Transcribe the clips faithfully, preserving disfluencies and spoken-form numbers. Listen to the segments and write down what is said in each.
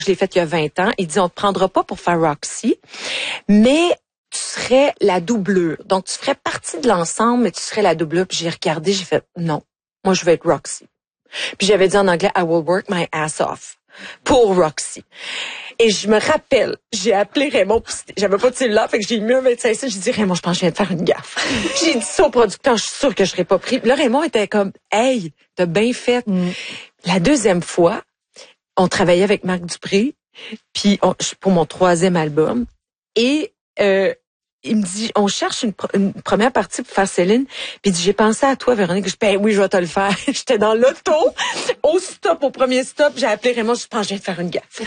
Je l'ai fait il y a vingt ans. Il dit, on te prendra pas pour faire Roxy, mais tu serais la doublure. Donc, tu ferais partie de l'ensemble, mais tu serais la doublure. Puis j'ai regardé, j'ai fait, non, moi, je vais être Roxy. Puis j'avais dit en anglais, I will work my ass off pour Roxy. Et je me rappelle, j'ai appelé Raymond, j'avais pas de cellulaire, fait que j'ai mis un médecin ici, j'ai dit, Raymond, je pense que je viens de faire une gaffe. J'ai dit ça au producteur, je suis sûre que je serais pas pris. Puis là, Raymond était comme, hey, t'as bien fait. Mm. La deuxième fois, on travaillait avec Marc Dupré, puis on, pour mon troisième album, et euh, il me dit, on cherche une, une première partie pour faire Céline. Puis il dit, j'ai pensé à toi, Véronique. Je dis, ben oui, je vais te le faire. J'étais dans l'auto, au stop, au premier stop. J'ai appelé Raymond, je pense que je viens de faire une gaffe.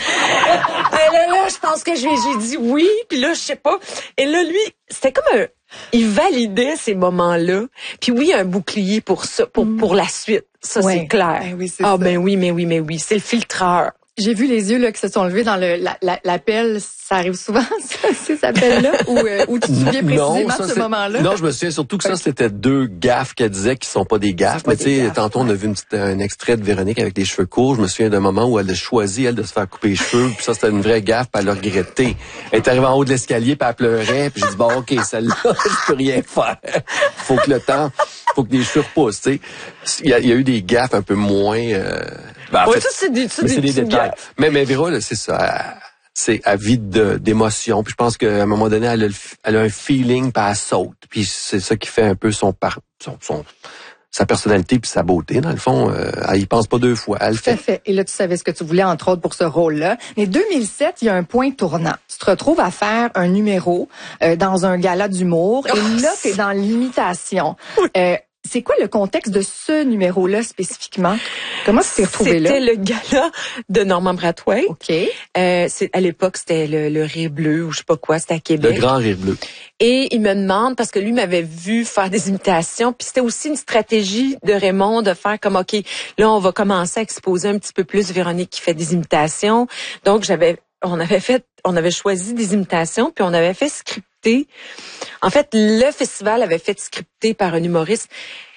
Et là, là, je pense que j'ai, j'ai dit oui. Puis là, je sais pas. Et là, lui, c'était comme un... Il validait ces moments-là. Puis oui, un bouclier pour ça, pour, mm. pour la suite. Ça, ouais. C'est clair. Ben oui, c'est ah, ça. ben oui, mais oui, mais oui. C'est le filtreur. J'ai vu les yeux là qui se sont levés dans le la, la, l'appel. Ça arrive souvent, ça, cet appel-là, ou euh, où tu te souviens précisément non, ça, de ce moment-là? Non, je me souviens surtout que ça, c'était deux gaffes qu'elle disait qui sont pas des gaffes. Mais tu sais, tantôt, on a vu une petite, un extrait de Véronique avec les cheveux courts. Je me souviens d'un moment où elle a choisi, elle, de se faire couper les cheveux. Puis ça, c'était une vraie gaffe, puis elle l'a regretté. Elle est arrivée en haut de l'escalier, puis elle pleurait. Puis j'ai dit, bon, OK, celle-là, je peux rien faire. Faut que le temps, faut que les cheveux repoussent, tu sais. Il y a, il y a eu des gaffes un peu moins... Euh, ben, en ouais, fait, ça, c'est des, ça, mais des, c'est des détails. Gaffes. Mais, mais Véro, là, c'est ça. Elle, c'est à vide de, d'émotion. Puis je pense qu'à un moment donné, elle a, le, elle a un feeling, puis elle saute. Puis c'est ça qui fait un peu son, par, son, son sa personnalité puis sa beauté. Dans le fond, euh, elle y pense pas deux fois. Elle le fait. Tout à fait. Et là, tu savais ce que tu voulais, entre autres, pour ce rôle-là. Mais deux mille sept, il y a un point tournant. Tu te retrouves à faire un numéro euh, dans un gala d'humour. Oh, et là, tu es dans l'imitation. Euh, C'est quoi le contexte de ce numéro-là spécifiquement? Comment tu t'es retrouvé là? C'était le gala de Norman Brathwaite. OK. Euh, c'est, à l'époque, c'était le, le Rire Bleu ou je sais pas quoi, c'était à Québec. Le Grand Rire Bleu. Et il me demande, parce que lui m'avait vu faire des imitations, puis c'était aussi une stratégie de Raymond de faire comme, OK, là, on va commencer à exposer un petit peu plus Véronique qui fait des imitations. Donc, j'avais, on avait fait, on avait choisi des imitations, puis on avait fait scripter. En fait, le festival avait fait scripter par un humoriste.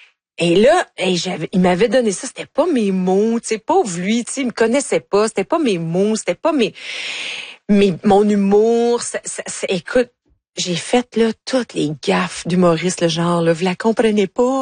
Et là, hey, j'avais, il m'avait donné ça, c'était pas mes mots, tu sais, pauvre lui, tu sais, il me connaissait pas, c'était pas mes mots, c'était pas mes, mes mon humour, ça, ça, ça, écoute, j'ai fait là toutes les gaffes d'humoristes, le genre là, vous la comprenez pas.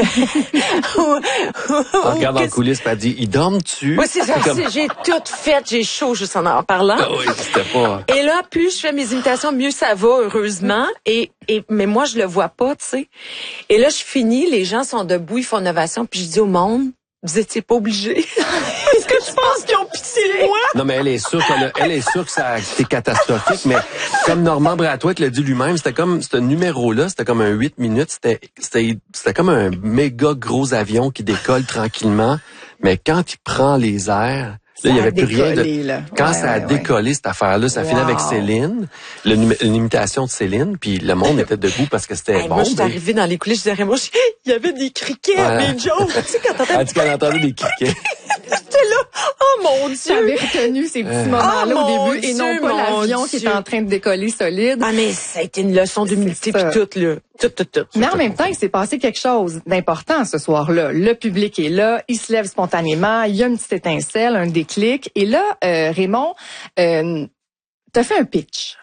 On regarde dans le coulisses, puis elle dit, ils dorment-tu? Oui, c'est ça, comme... c'est, j'ai tout fait, j'ai chaud juste en en parlant. Ah oui, c'était pas... Et là, plus je fais mes imitations, mieux ça va, heureusement. Et, et mais moi, je le vois pas, tu sais. Et là, je finis, les gens sont debout, ils font une ovation, puis je dis au monde, vous étiez pas obligés. Est-ce que tu penses qu'ils ont pitié de moi? Non, mais elle est sûre qu'elle a, elle est sûre que ça a été catastrophique, mais comme Norman Brathwaite l'a dit lui-même, c'était comme, ce numéro-là, c'était comme un huit minutes, c'était, c'était, c'était comme un méga gros avion qui décolle tranquillement, mais quand il prend les airs, là, il y avait plus rien de... Là. Quand ouais, ça a ouais, décollé, ouais. cette affaire-là, ça wow. finit avec Céline, le, l'imitation de Céline, puis le monde était debout parce que c'était hey, bon. Moi, je suis arrivée dans les coulisses, je disais, moi, il y avait des criquets voilà. à mes jokes. Tu sais, quand t'entendais... Elle dit qu'elle entendait des criquets. J'étais là, oh mon Dieu! J'avais retenu ces petits euh. moments-là oh, au début, Dieu, et non pas l'avion Dieu. Qui était en train de décoller solide. Ah, mais ça a été une leçon d'humilité puis tout, là. Tout, tout, tout. Mais en même temps, il s'est passé quelque chose d'important ce soir-là. Le public est là, il se lève spontanément, il y a une petite étincelle, un déclic. Et là, euh, Raymond, euh, t'as fait un pitch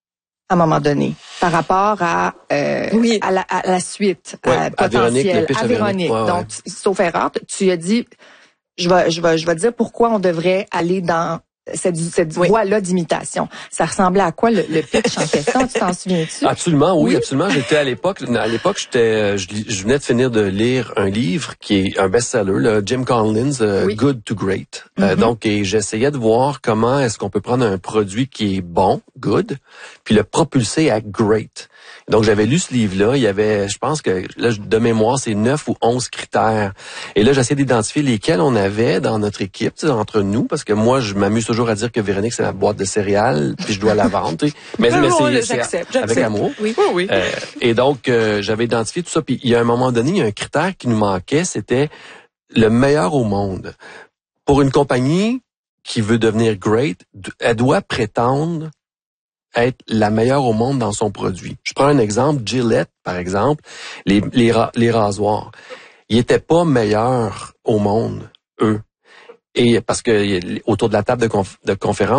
à un moment donné par rapport à euh, oui. à, la, à la suite ouais, à potentielle, à Véronique. À Véronique. Ouais, Donc, ouais. Sauf erreur, tu as dit, je vais, je vais, je vais dire pourquoi on devrait aller dans cette, cette oui. voie-là d'imitation. Ça ressemblait à quoi le, le pitch en question? Tu t'en souviens-tu? Absolument, oui, oui. absolument. J'étais à l'époque, à l'époque, j'étais, je, je venais de finir de lire un livre qui est un best-seller, le Jim Collins, uh, oui. Good to Great. Mm-hmm. Euh, donc, et j'essayais de voir comment est-ce qu'on peut prendre un produit qui est bon, good, puis le propulser à great. Donc, j'avais lu ce livre-là. Il y avait, je pense que, là, de mémoire, c'est neuf ou onze critères. Et là, j'essayais d'identifier lesquels on avait dans notre équipe, tu sais, entre nous, parce que moi, je m'amuse toujours à dire que Véronique, c'est la boîte de céréales, puis je dois la vendre, tu sais. Mais, mais non, c'est, là, c'est j'accepte, avec j'accepte. amour. Oui, oui, oui. Euh, et donc, euh, j'avais identifié tout ça. Puis, il y a un moment donné, il y a un critère qui nous manquait, c'était le meilleur au monde. Pour une compagnie qui veut devenir great, elle doit prétendre être la meilleure au monde dans son produit. Je prends un exemple, Gillette, par exemple, les, les, les rasoirs. Ils étaient pas meilleurs au monde, eux. Et parce que autour de la table de, conf, de conférence,